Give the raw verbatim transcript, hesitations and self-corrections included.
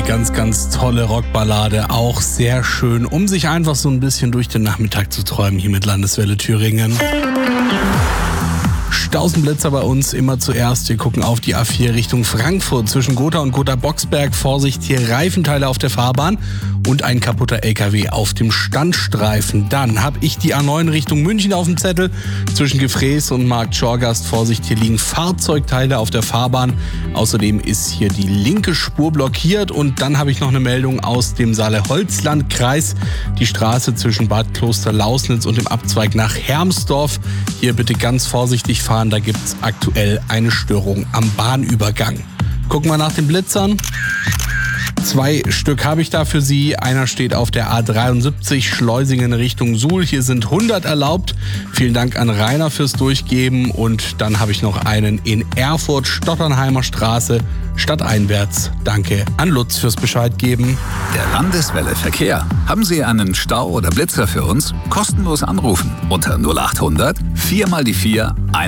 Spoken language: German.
ganz, ganz tolle Rockballade. Auch sehr schön, um sich einfach so ein bisschen durch den Nachmittag zu träumen hier mit Landeswelle Thüringen. Stausenblitzer bei uns immer zuerst. Wir gucken auf die A vier Richtung Frankfurt zwischen Gotha und Gotha-Boxberg. Vorsicht, hier Reifenteile auf der Fahrbahn und ein kaputter L K W auf dem Standstreifen. Dann habe ich die A neun Richtung München auf dem Zettel. Zwischen Gefräß und Markt Schorgast. Vorsicht, hier liegen Fahrzeugteile auf der Fahrbahn. Außerdem ist hier die linke Spur blockiert. Und dann habe ich noch eine Meldung aus dem Saale-Holzland-Kreis. Die Straße zwischen Bad Kloster-Lausnitz und dem Abzweig nach Hermsdorf. Hier bitte ganz vorsichtig fahren, da gibt es aktuell eine Störung am Bahnübergang. Gucken wir nach den Blitzern. Zwei Stück habe ich da für Sie. Einer steht auf der A dreiundsiebzig Schleusingen Richtung Suhl. Hier sind hundert erlaubt. Vielen Dank an Rainer fürs Durchgeben. Und dann habe ich noch einen in Erfurt, Stotternheimer Straße, stadteinwärts. Danke an Lutz fürs Bescheid geben. Der Landeswelle Verkehr. Haben Sie einen Stau oder Blitzer für uns? Kostenlos anrufen unter null acht hundert vier mal die vier